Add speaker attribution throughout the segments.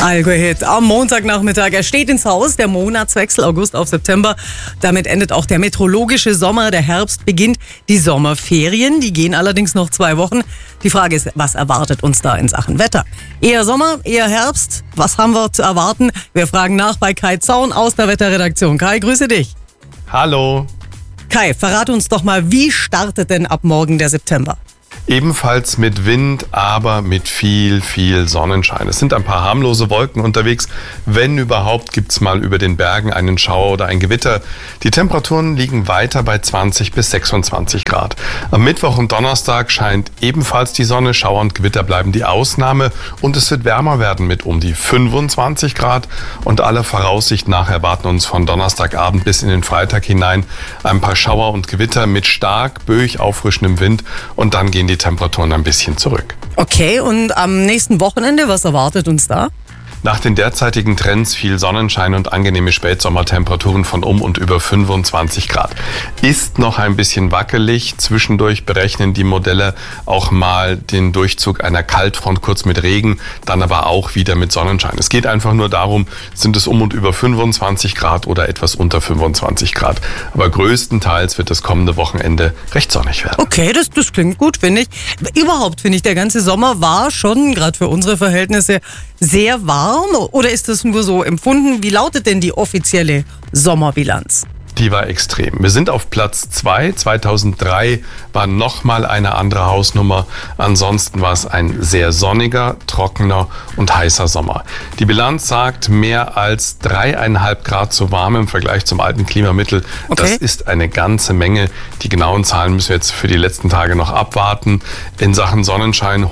Speaker 1: Alkohit am Montagnachmittag. Er steht ins Haus, der Monatswechsel August auf September. Damit endet auch der meteorologische Sommer. Der Herbst beginnt. Die Sommerferien, die gehen allerdings noch 2 Wochen. Die Frage ist, was erwartet uns da in Sachen Wetter? Eher Sommer, eher Herbst? Was haben wir zu erwarten? Wir fragen nach bei Kai Zaun aus der Wetterredaktion. Kai, grüße dich.
Speaker 2: Hallo.
Speaker 1: Kai, verrate uns doch mal, wie startet denn ab morgen der September?
Speaker 2: Ebenfalls mit Wind, aber mit viel Sonnenschein. Es sind ein paar harmlose Wolken unterwegs. Wenn überhaupt, gibt's mal über den Bergen einen Schauer oder ein Gewitter. Die Temperaturen liegen weiter bei 20 bis 26 Grad. Am Mittwoch und Donnerstag scheint ebenfalls die Sonne. Schauer und Gewitter bleiben die Ausnahme. Und es wird wärmer werden mit um die 25 Grad. Und aller Voraussicht nach erwarten uns von Donnerstagabend bis in den Freitag hinein ein paar Schauer und Gewitter mit stark böig auffrischendem Wind. Und dann gehen die Temperaturen ein bisschen zurück.
Speaker 1: Okay, und am nächsten Wochenende, was erwartet uns da?
Speaker 2: Nach den derzeitigen Trends viel Sonnenschein und angenehme Spätsommertemperaturen von um und über 25 Grad. Ist noch ein bisschen wackelig. Zwischendurch berechnen die Modelle auch mal den Durchzug einer Kaltfront kurz mit Regen, dann aber auch wieder mit Sonnenschein. Es geht einfach nur darum, sind es um und über 25 Grad oder etwas unter 25 Grad. Aber größtenteils wird das kommende Wochenende recht sonnig werden.
Speaker 1: Okay, das klingt gut, finde ich. Überhaupt finde ich, der ganze Sommer war schon, gerade für unsere Verhältnisse, sehr warm. Oder ist das nur so empfunden? Wie lautet denn die offizielle Sommerbilanz?
Speaker 2: Die war extrem. Wir sind auf Platz 2. 2003 war nochmal eine andere Hausnummer. Ansonsten war es ein sehr sonniger, trockener und heißer Sommer. Die Bilanz sagt, mehr als 3,5 Grad zu warm im Vergleich zum alten Klimamittel. Okay. Das ist eine ganze Menge. Die genauen Zahlen müssen wir jetzt für die letzten Tage noch abwarten. In Sachen Sonnenschein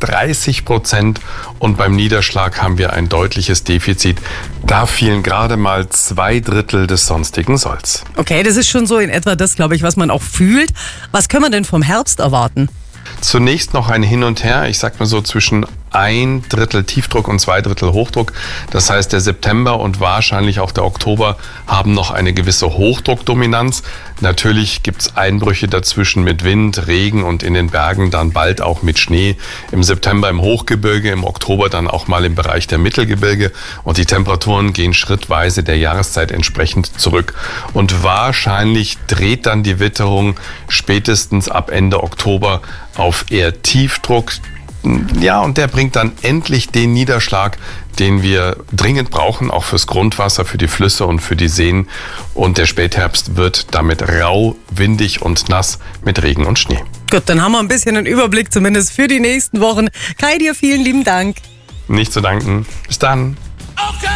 Speaker 2: 130% und beim Niederschlag haben wir ein deutliches Defizit. Da fielen gerade mal 2/3 des sonstigen Solls.
Speaker 1: Okay, das ist schon so in etwa das, glaube ich, was man auch fühlt. Was können wir denn vom Herbst erwarten?
Speaker 2: Zunächst noch ein Hin und Her, ich sag mal so zwischen 1/3 Tiefdruck und 2/3 Hochdruck. Das heißt, der September und wahrscheinlich auch der Oktober haben noch eine gewisse Hochdruckdominanz. Natürlich gibt's Einbrüche dazwischen mit Wind, Regen und in den Bergen dann bald auch mit Schnee. Im September im Hochgebirge, im Oktober dann auch mal im Bereich der Mittelgebirge. Und die Temperaturen gehen schrittweise der Jahreszeit entsprechend zurück. Und wahrscheinlich dreht dann die Witterung spätestens ab Ende Oktober auf eher Tiefdruck. Ja, und der bringt dann endlich den Niederschlag, den wir dringend brauchen, auch fürs Grundwasser, für die Flüsse und für die Seen. Und der Spätherbst wird damit rau, windig und nass mit Regen und Schnee.
Speaker 1: Gut, dann haben wir ein bisschen einen Überblick, zumindest für die nächsten Wochen. Kai, dir vielen lieben Dank.
Speaker 2: Nicht zu danken. Bis dann.